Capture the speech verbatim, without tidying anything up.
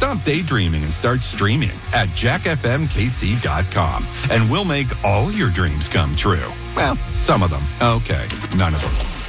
Stop daydreaming and start streaming at jack f m k c dot com, and we'll make all your dreams come true. Well, some of them. Okay, none of them.